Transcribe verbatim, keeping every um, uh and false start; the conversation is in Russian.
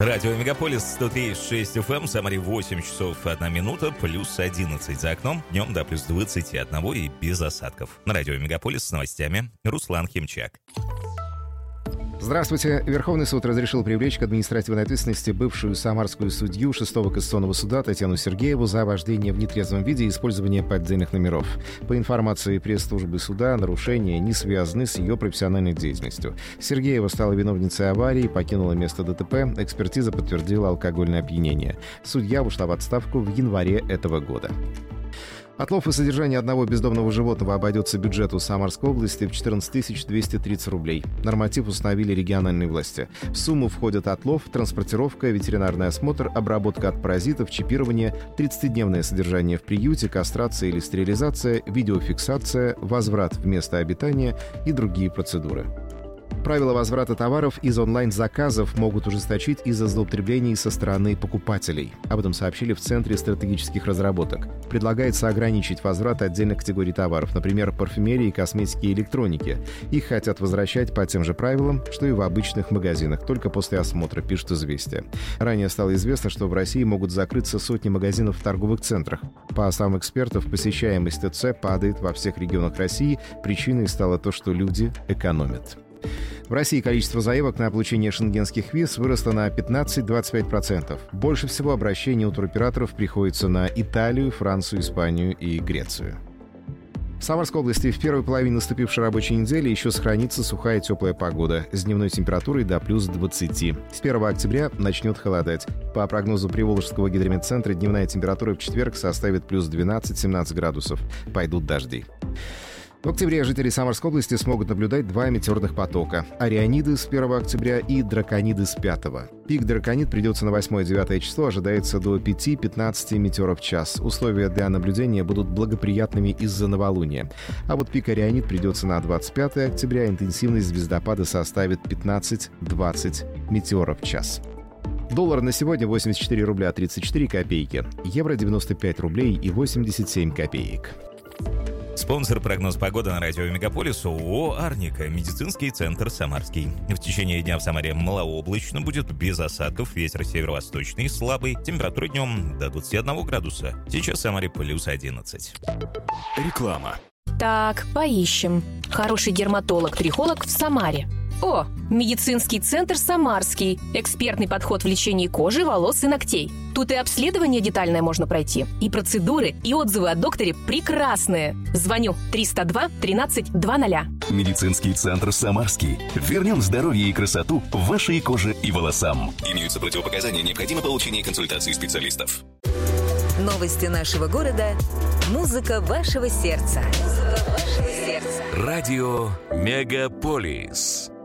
Радио Мегаполис сто три и шесть эф эм, Самаре восемь часов одна минута, плюс одиннадцать за окном, днем до плюс двадцать один и без осадков. На Радио Мегаполис с новостями Руслан Химчак. Здравствуйте. Верховный суд разрешил привлечь к административной ответственности бывшую самарскую судью шестого Конституционного суда Татьяну Сергееву за вождение в нетрезвом виде и использование поддельных номеров. По информации пресс-службы суда, нарушения не связаны с ее профессиональной деятельностью. Сергеева стала виновницей аварии, покинула место ДТП, экспертиза подтвердила алкогольное опьянение. Судья ушла в отставку в январе этого года. Отлов и содержание одного бездомного животного обойдется бюджету Самарской области в четырнадцать тысяч двести тридцать рублей. Норматив установили региональные власти. В сумму входят отлов, транспортировка, ветеринарный осмотр, обработка от паразитов, чипирование, тридцатидневное содержание в приюте, кастрация или стерилизация, видеофиксация, возврат в место обитания и другие процедуры. Правила возврата товаров из онлайн-заказов могут ужесточить из-за злоупотреблений со стороны покупателей. Об этом сообщили в Центре стратегических разработок. Предлагается ограничить возврат отдельных категорий товаров, например, парфюмерии, косметики и электроники. Их хотят возвращать по тем же правилам, что и в обычных магазинах, только после осмотра, пишет «Известия». Ранее стало известно, что в России могут закрыться сотни магазинов в торговых центрах. По словам экспертов, посещаемость ТЦ падает во всех регионах России. Причиной стало то, что люди экономят. В России количество заявок на получение шенгенских виз выросло на пятнадцать-двадцать пять процентов. Больше всего обращений у туроператоров приходится на Италию, Францию, Испанию и Грецию. В Самарской области в первой половине наступившей рабочей недели еще сохранится сухая теплая погода с дневной температурой до плюс двадцати. С первого октября начнет холодать. По прогнозу Приволжского гидрометцентра дневная температура в четверг составит плюс двенадцать-семнадцать градусов. Пойдут дожди. В октябре жители Самарской области смогут наблюдать два метеорных потока – Ориониды с первого октября и Дракониды с пятого. Пик Драконид придется на восьмое-девятое число, ожидается до пяти-пятнадцати метеоров в час. Условия для наблюдения будут благоприятными из-за новолуния. А вот пик Орионид придется на двадцать пятое октября, интенсивность звездопада составит пятнадцать-двадцать метеоров в час. Доллар на сегодня восемьдесят четыре рубля тридцать четыре копейки, евро девяносто пять рублей и восемьдесят семь копеек. Спонсор прогноз погоды на радио Мегаполис ООО «Арника», медицинский центр «Самарский». В течение дня в Самаре малооблачно, будет без осадков, ветер северо-восточный слабый, температура днем до двадцати одного градуса. Сейчас в Самаре плюс одиннадцать. Реклама. Так, поищем. Хороший дерматолог-трихолог в Самаре. О, медицинский центр «Самарский». Экспертный подход в лечении кожи, волос и ногтей. Тут и обследование детальное можно пройти, и процедуры, и отзывы о докторе прекрасные. Звоню триста два тринадцать двадцать. Медицинский центр «Самарский». Вернем здоровье и красоту вашей коже и волосам. Имеются противопоказания, необходимо получение консультации специалистов. Новости нашего города. Музыка вашего сердца. Музыка вашего сердца. Радио Мегаполис.